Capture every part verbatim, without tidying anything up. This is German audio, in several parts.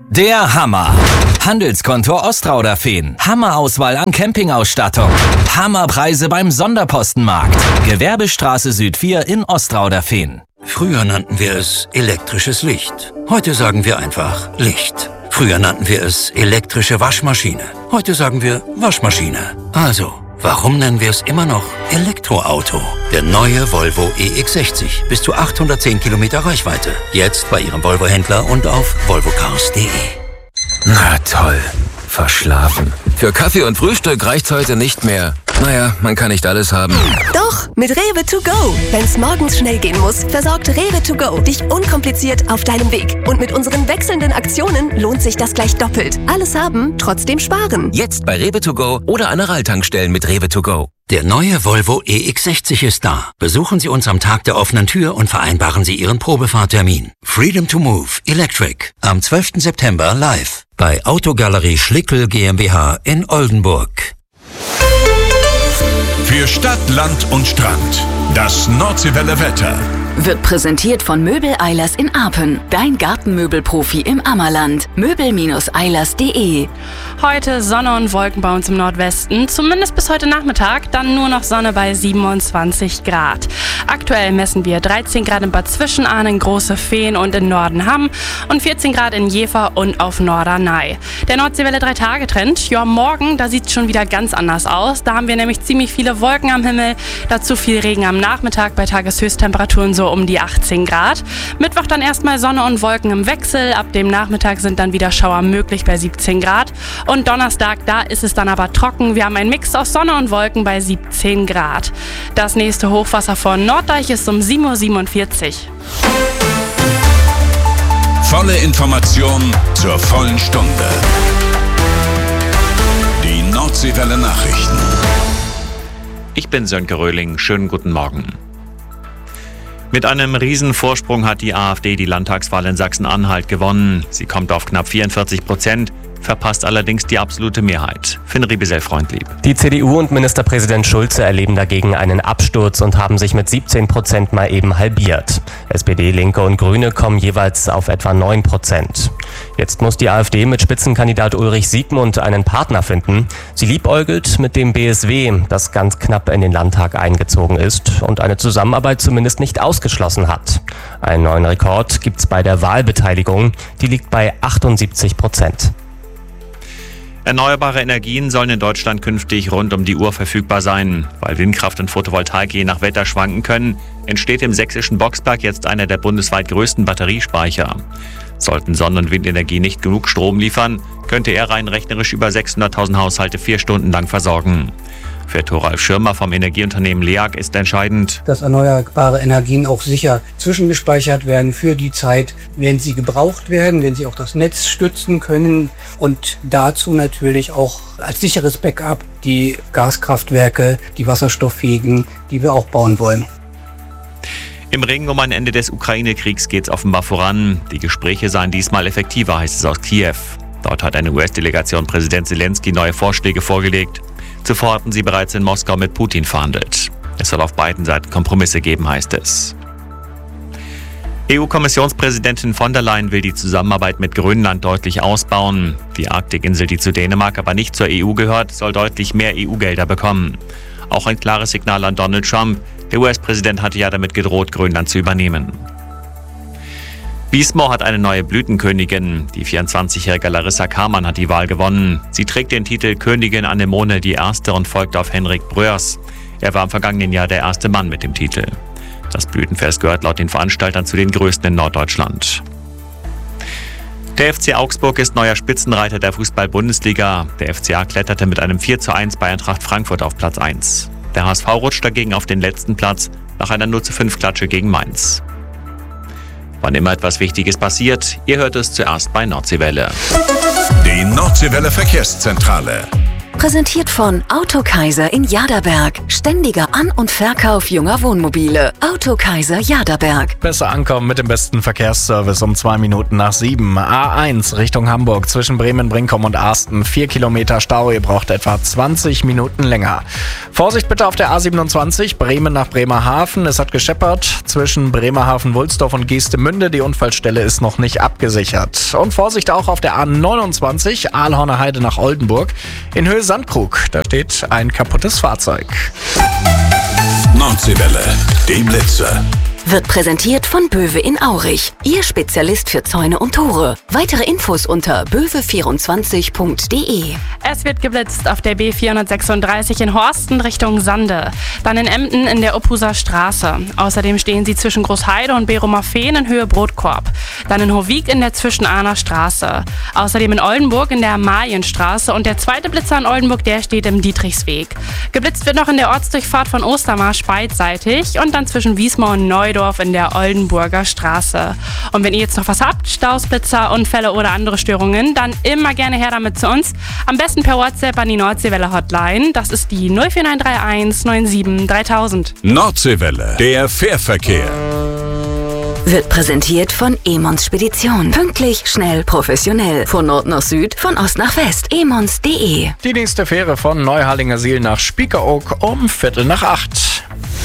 Der Hammer. Handelskonto Ostrauderfehn. Hammerauswahl an Campingausstattung. Hammerpreise beim Sonderpostenmarkt. Gewerbestraße Süd vier in Ostrauderfehn. Früher nannten wir es elektrisches Licht. Heute sagen wir einfach Licht. Früher nannten wir es elektrische Waschmaschine. Heute sagen wir Waschmaschine. Also, warum nennen wir es immer noch Elektroauto? Der neue Volvo E X sechzig. Bis zu achthundertzehn Kilometer Reichweite. Jetzt bei Ihrem Volvo-Händler und auf volvo cars punkt de. Na toll. Verschlafen. Für Kaffee und Frühstück reicht's heute nicht mehr. Naja, man kann nicht alles haben. Doch, mit Rewe to go. Wenn's morgens schnell gehen muss, versorgt Rewe to go dich unkompliziert auf deinem Weg. Und mit unseren wechselnden Aktionen lohnt sich das gleich doppelt. Alles haben, trotzdem sparen. Jetzt bei Rewe to go oder an der Ralltankstellen mit Rewe to go. Der neue Volvo E X sechzig ist da. Besuchen Sie uns am Tag der offenen Tür und vereinbaren Sie Ihren Probefahrtermin. Freedom to Move Electric am zwölften September live bei Autogalerie Schlickel GmbH in Oldenburg. Für Stadt, Land und Strand. Das Nordseewelle Wetter. Wird präsentiert von Möbel Eilers in Arpen. Dein Gartenmöbelprofi im Ammerland. Möbel Eilers punkt de. Heute Sonne und Wolken bei uns im Nordwesten. Zumindest bis heute Nachmittag. Dann nur noch Sonne bei siebenundzwanzig Grad. Aktuell messen wir dreizehn Grad in Bad Zwischenahnen, Große Feen und in Nordenham und vierzehn Grad in Jever und auf Norderney. Der Nordseewelle drei-Tage-Trend. Ja, morgen, da sieht es schon wieder ganz anders aus. Da haben wir nämlich ziemlich viele Wolken am Himmel. Dazu viel Regen am Nachmittag bei Tageshöchsttemperaturen so um die achtzehn Grad. Mittwoch dann erstmal Sonne und Wolken im Wechsel. Ab dem Nachmittag sind dann wieder Schauer möglich bei siebzehn Grad. Und Donnerstag, da ist es dann aber trocken. Wir haben einen Mix aus Sonne und Wolken bei siebzehn Grad. Das nächste Hochwasser von Norddeich ist um sieben Uhr siebenundvierzig. Volle Information zur vollen Stunde. Die Nordseewelle Nachrichten. Ich bin Sönke Röhling. Schönen guten Morgen. Mit einem Riesenvorsprung hat die AfD die Landtagswahl in Sachsen-Anhalt gewonnen. Sie kommt auf knapp vierundvierzig Prozent, verpasst allerdings die absolute Mehrheit. Finn Riebesell-Freundlieb. Die C D U und Ministerpräsident Schulze erleben dagegen einen Absturz und haben sich mit siebzehn Prozent mal eben halbiert. S P D, Linke und Grüne kommen jeweils auf etwa neun Prozent. Jetzt muss die AfD mit Spitzenkandidat Ulrich Siegmund einen Partner finden. Sie liebäugelt mit dem B S W, das ganz knapp in den Landtag eingezogen ist und eine Zusammenarbeit zumindest nicht ausgeschlossen hat. Einen neuen Rekord gibt's bei der Wahlbeteiligung. Die liegt bei achtundsiebzig Prozent. Erneuerbare Energien sollen in Deutschland künftig rund um die Uhr verfügbar sein. Weil Windkraft und Photovoltaik je nach Wetter schwanken können, entsteht im sächsischen Boxberg jetzt einer der bundesweit größten Batteriespeicher. Sollten Sonnen- und Windenergie nicht genug Strom liefern, könnte er rein rechnerisch über sechshunderttausend Haushalte vier Stunden lang versorgen. Für Thoralf Schirmer vom Energieunternehmen LEAG ist entscheidend, dass erneuerbare Energien auch sicher zwischengespeichert werden für die Zeit, wenn sie gebraucht werden, wenn sie auch das Netz stützen können und dazu natürlich auch als sicheres Backup die Gaskraftwerke, die wasserstofffähigen, die wir auch bauen wollen. Im Ring um ein Ende des Ukraine-Kriegs geht es offenbar voran. Die Gespräche seien diesmal effektiver, heißt es aus Kiew. Dort hat eine U S-Delegation Präsident Zelensky neue Vorschläge vorgelegt. Zuvor hatten sie bereits in Moskau mit Putin verhandelt. Es soll auf beiden Seiten Kompromisse geben, heißt es. E U-Kommissionspräsidentin von der Leyen will die Zusammenarbeit mit Grönland deutlich ausbauen. Die Arktikinsel, die zu Dänemark aber nicht zur E U gehört, soll deutlich mehr E U-Gelder bekommen. Auch ein klares Signal an Donald Trump. Der U S-Präsident hatte ja damit gedroht, Grönland zu übernehmen. Wiesmoor hat eine neue Blütenkönigin. Die vierundzwanzigjährige Larissa Kamann hat die Wahl gewonnen. Sie trägt den Titel Königin Anemone die Erste und folgt auf Henrik Bröers. Er war im vergangenen Jahr der erste Mann mit dem Titel. Das Blütenfest gehört laut den Veranstaltern zu den größten in Norddeutschland. Der F C Augsburg ist neuer Spitzenreiter der Fußball-Bundesliga. Der F C A kletterte mit einem vier zu eins bei Eintracht Frankfurt auf Platz eins. Der H S V rutscht dagegen auf den letzten Platz nach einer null zu fünf Klatsche gegen Mainz. Wann immer etwas Wichtiges passiert, ihr hört es zuerst bei Nordseewelle. Die Nordseewelle Verkehrszentrale. Präsentiert von Autokaiser in Jaderberg. Ständiger An- und Verkauf junger Wohnmobile. Autokaiser Jaderberg. Besser ankommen mit dem besten Verkehrsservice um zwei Minuten nach sieben. A eins Richtung Hamburg zwischen Bremen-Brinkum und Arsten. Vier Kilometer Stau, ihr braucht etwa zwanzig Minuten länger. Vorsicht bitte auf der A siebenundzwanzig, Bremen nach Bremerhaven. Es hat gescheppert zwischen Bremerhaven, Wulsdorf und Geestemünde. Die Unfallstelle ist noch nicht abgesichert. Und Vorsicht auch auf der A neunundzwanzig, Aalhorner Heide nach Oldenburg. In Höhe Sandkrug, da steht ein kaputtes Fahrzeug. Nordseewelle, die Blitze. Wird präsentiert von Böwe in Aurich. Ihr Spezialist für Zäune und Tore. Weitere Infos unter böwe vierundzwanzig punkt de. Es wird geblitzt auf der B vierhundertsechsunddreißig in Horsten Richtung Sande. Dann in Emden in der Uphuser Straße. Außerdem stehen sie zwischen Großheide und Berumer Fehn in Höhe Brotkorb. Dann in Hovig in der Zwischenahner Straße. Außerdem in Oldenburg in der Marienstraße. Und der zweite Blitzer in Oldenburg, der steht im Dietrichsweg. Geblitzt wird noch in der Ortsdurchfahrt von Ostermarsch beidseitig und dann zwischen Wiesmoor und Neudorf in der Oldenburger Straße. Und wenn ihr jetzt noch was habt, Staus, Blitzer, Unfälle oder andere Störungen, dann immer gerne her damit zu uns. Am besten per WhatsApp an die Nordseewelle Hotline. Das ist die null vier neun drei eins neun sieben dreitausend. Nordseewelle, der Fährverkehr. Wird präsentiert von Emons Spedition. Pünktlich, schnell, professionell. Von Nord nach Süd, von Ost nach West. emons punkt de. Die nächste Fähre von Neuharlingersiel nach Spiekeroog um Viertel nach acht.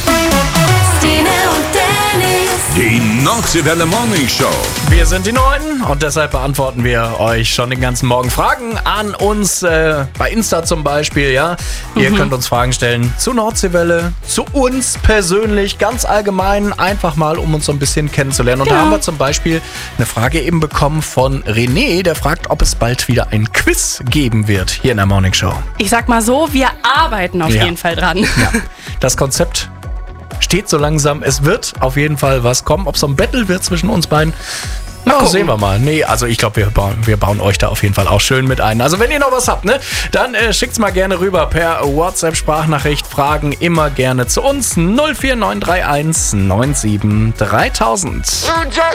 Die Nordseewelle Morning Show. Wir sind die Neuen und deshalb beantworten wir euch schon den ganzen Morgen Fragen an uns, äh, bei Insta zum Beispiel, ja. Ihr Mhm. könnt uns Fragen stellen zu Nordseewelle, zu uns persönlich, ganz allgemein, einfach mal, um uns so ein bisschen kennenzulernen. Und Genau. da haben wir zum Beispiel eine Frage eben bekommen von René, der fragt, ob es bald wieder ein Quiz geben wird hier in der Morning Show. Ich sag mal so, wir arbeiten auf Ja. jeden Fall dran. Ja, das Konzept steht so langsam. Es wird auf jeden Fall was kommen. Ob es so ein Battle wird zwischen uns beiden, na, gucken. sehen wir mal. Nee, also ich glaube, wir bauen, wir bauen euch da auf jeden Fall auch schön mit ein. Also wenn ihr noch was habt, ne, dann äh, schickt's mal gerne rüber per WhatsApp-Sprachnachricht. Fragen immer gerne zu uns. null vier neun drei eins neun sieben dreitausend.